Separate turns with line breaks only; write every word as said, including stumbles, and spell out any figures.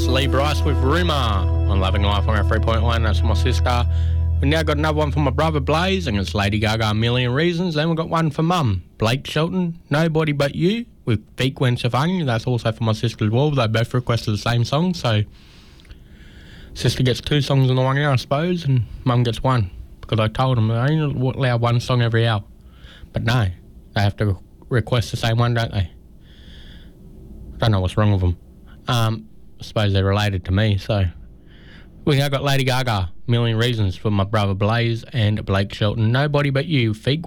That's Lee Bryce with Rumour on Loving Life on our three point one. That's for my sister. We now got another one for my brother Blaze, and it's Lady Gaga, A Million Reasons. Then we've got one for Mum, Blake Shelton, Nobody But You, with Vic Gwen Stefani. That's also for my sister as well. They both requested the same song, so sister gets two songs in the one hour, I suppose, and Mum gets one, because I told them they only allow one song every hour. But no, they have to request the same one, don't they? I don't know what's wrong with them. Um, I suppose they're related to me, so we now got Lady Gaga, Million Reasons for my brother Blaze and Blake Shelton. Nobody But You, Feet